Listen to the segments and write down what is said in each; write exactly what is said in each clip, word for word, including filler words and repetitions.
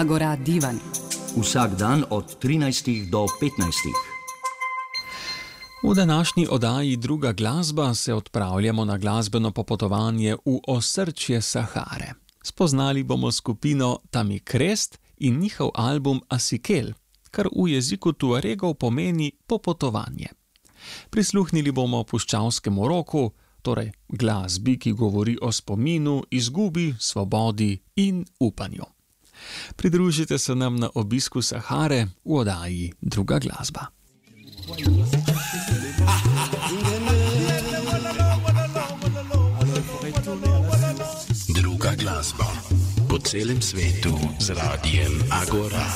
Agora Divan. Vsak dan od trinajstih do petnajstih. V današnji oddaji Druga glasba se odpravljamo na glasbeno popotovanje v osrčje Sahare. Spoznali bomo skupino Tami Krest in njihov album Asikel, kar v jeziku Tuaregov pomeni popotovanje. Prisluhnili bomo puščavskemu roku, torej glasbi, ki govori o spominu, izgubi, svobodi in upanju. Pridružite se nam na obisku Sahare v oddaji Druga glasba. Druga glasba po celem svetu z radijem Agora.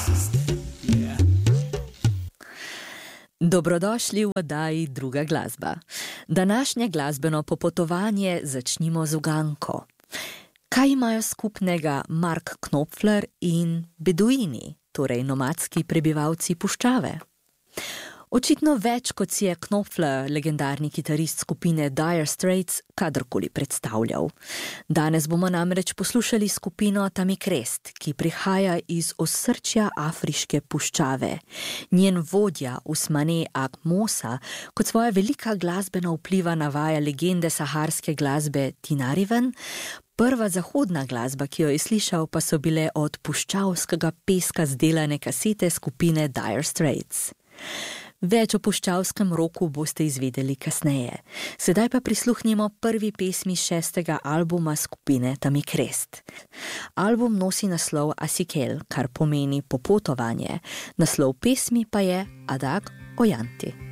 Dobrodošli v oddaji Druga glasba. Današnje glasbeno popotovanje začnimo z uganko. Kaj imajo skupnega Mark Knopfler in beduini, torej nomadski prebivalci puščave? Očitno več, kot si je Knopfler, legendarni kitarist skupine Dire Straits, kadarkoli predstavljal. Danes bomo namreč poslušali skupino Tami Krest, ki prihaja iz osrčja afriške puščave. Njen vodja Usmane Ag Mosa kot svoja velika glasbena vpliva navaja legende saharske glasbe Tinariwen. Prva zahodna glasba, ki jo je slišal, pa so bile od puščavskega peska zdelane kasete skupine Dire Straits. Več o puščavskem roku boste izvedeli kasneje. Sedaj pa prisluhnimo prvi pesmi šestega albuma skupine Tami Krest. Album nosi naslov Asikel, kar pomeni popotovanje. Naslov pesmi pa je Adag Oyanti.